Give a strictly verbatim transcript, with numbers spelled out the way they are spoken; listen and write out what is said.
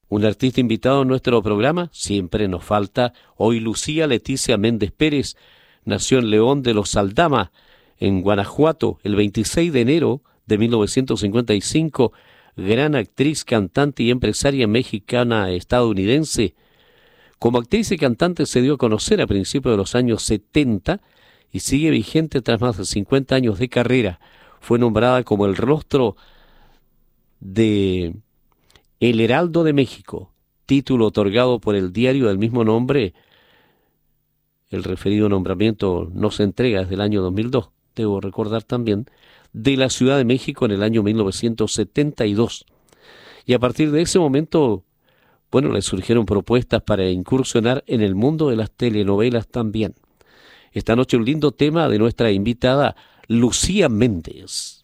Un artista invitado en nuestro programa, siempre nos falta hoy Lucía Leticia Méndez Pérez. Nació en León de los Aldama, en Guanajuato, el veintiséis de enero de mil novecientos cincuenta y cinco, gran actriz, cantante y empresaria mexicana estadounidense. Como actriz y cantante se dio a conocer a principios de los años setenta y sigue vigente tras más de cincuenta años de carrera. Fue nombrada como el rostro de El Heraldo de México, título otorgado por el diario del mismo nombre. El referido nombramiento no se entrega desde el año dos mil dos, debo recordar también, de la Ciudad de México en el año mil novecientos setenta y dos. Y a partir de ese momento, bueno, le surgieron propuestas para incursionar en el mundo de las telenovelas también. Esta noche un lindo tema de nuestra invitada Lucía Méndez.